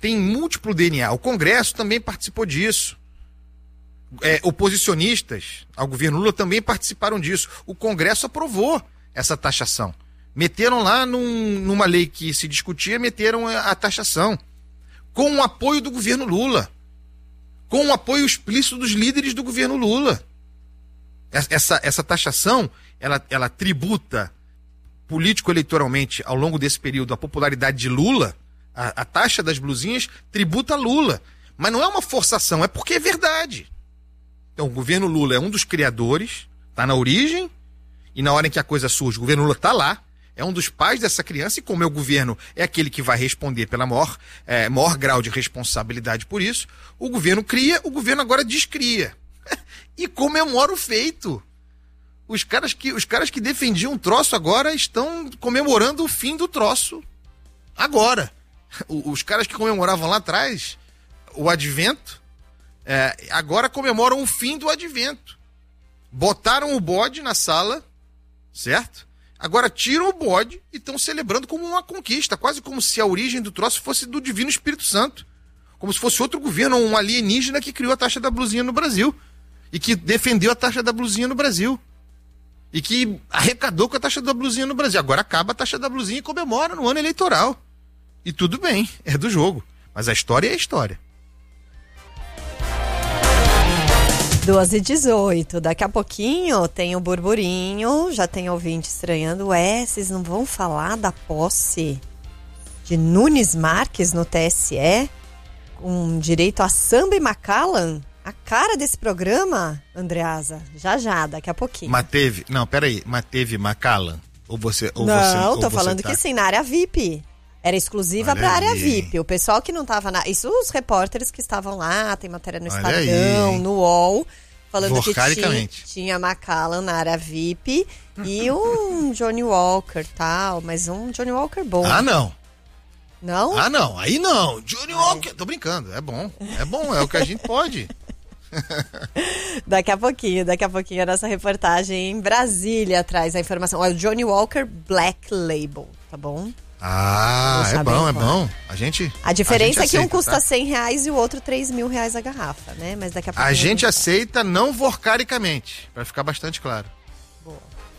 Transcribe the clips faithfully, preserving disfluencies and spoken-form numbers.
tem múltiplo D N A. O Congresso também participou disso. É, oposicionistas ao governo Lula também participaram disso. O Congresso aprovou essa taxação. Meteram lá num, numa lei que se discutia, meteram a, a taxação. Com o apoio do governo Lula. Com o apoio explícito dos líderes do governo Lula. Essa, essa taxação, ela, ela tributa político-eleitoralmente ao longo desse período a popularidade de Lula. A, a taxa das blusinhas tributa Lula. Mas não é uma forçação, é porque é verdade. Então, o governo Lula é um dos criadores, está na origem, e na hora em que a coisa surge, o governo Lula está lá, é um dos pais dessa criança, e como é o governo é aquele que vai responder pela maior, é, maior grau de responsabilidade por isso, o governo cria, o governo agora descria. E comemora o feito. Os caras que, os caras que defendiam o troço agora estão comemorando o fim do troço. Agora. Os caras que comemoravam lá atrás o advento, é, agora comemoram o fim do advento. Botaram o bode na sala, certo? Agora tiram o bode e estão celebrando como uma conquista, quase como se a origem do troço fosse do Divino Espírito Santo. Como se fosse outro governo, um alienígena que criou a taxa da blusinha no Brasil. E que defendeu a taxa da blusinha no Brasil. E que arrecadou com a taxa da blusinha no Brasil. Agora acaba a taxa da blusinha e comemora no ano eleitoral. E tudo bem, é do jogo. Mas a história é a história. duas e dezoito, daqui a pouquinho tem o burburinho, já tem ouvinte estranhando, ué, vocês não vão falar da posse de Nunes Marques no T S E, com direito a samba e Macallan? A cara desse programa, Andreasa, já já, daqui a pouquinho. Mas teve, não, peraí, mas teve Macallan? Ou você, ou não, você, ou tô você falando tá... que sim, na área V I P. Era exclusiva Olha para a área aí. V I P. O pessoal que não estava na... Isso os repórteres que estavam lá, tem matéria no Olha Estadão, aí. no U O L, falando que tinha, Vorcaricamente. tinha Macallan na área V I P e um Johnny Walker tal, mas um Johnny Walker bom. Ah, não. Não? Ah, não. Aí não. Johnny Walker. Tô brincando. É bom. É bom. É o que a gente pode. Daqui a pouquinho, daqui a pouquinho a nossa reportagem em Brasília traz a informação. Olha, o Johnny Walker Black Label, tá bom? Ah, é bom, é bom. A gente A diferença a gente é que um aceita, custa tá? cem reais e o outro três mil reais a garrafa, né? Mas daqui a pouquinho... A gente aceita não vorcaricamente, pra ficar bastante claro. Boa.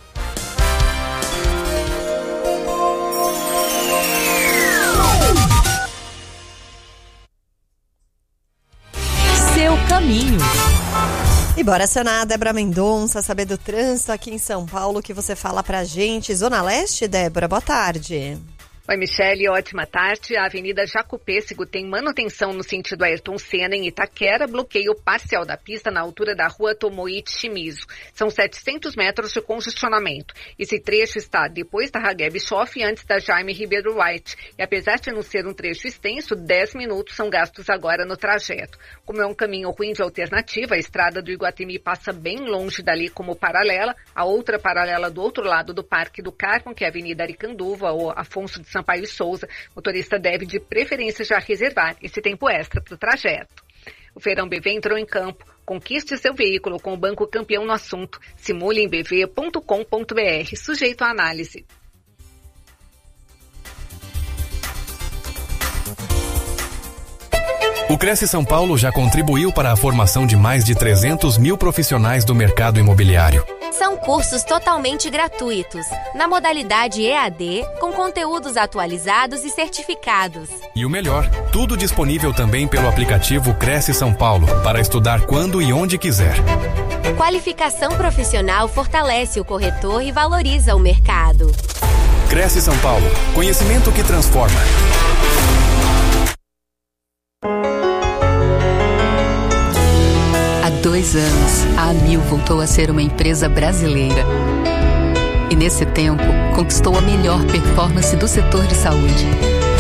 Seu caminho. E bora acionar a Débora Mendonça, saber do trânsito aqui em São Paulo, que você fala pra gente. Zona Leste, Débora, boa tarde. Oi, Michele, ótima tarde. A Avenida Jacopêssego tem manutenção no sentido Ayrton Senna em Itaquera, bloqueio parcial da pista na altura da rua Tomoichi Shimizu. São setecentos metros de congestionamento. Esse trecho está depois da Hagué Bischoff e antes da Jaime Ribeiro White. E apesar de não ser um trecho extenso, dez minutos são gastos agora no trajeto. Como é um caminho ruim de alternativa, a estrada do Iguatemi passa bem longe dali como paralela. A outra paralela do outro lado do Parque do Carmo, que é a Avenida Aricanduva ou Afonso de Sampaio Souza, o motorista deve de preferência já reservar esse tempo extra para o trajeto. O Feirão B V entrou em campo. Conquiste seu veículo com o banco campeão no assunto. Simule em b v ponto com ponto b r, sujeito à análise. O Cresce São Paulo já contribuiu para a formação de mais de trezentos mil profissionais do mercado imobiliário. São cursos totalmente gratuitos, na modalidade E A D, com conteúdos atualizados e certificados. E o melhor, tudo disponível também pelo aplicativo Cresce São Paulo, para estudar quando e onde quiser. Qualificação profissional fortalece o corretor e valoriza o mercado. Cresce São Paulo, conhecimento que transforma. Há dois anos, a Amil voltou a ser uma empresa brasileira. E nesse tempo, conquistou a melhor performance do setor de saúde.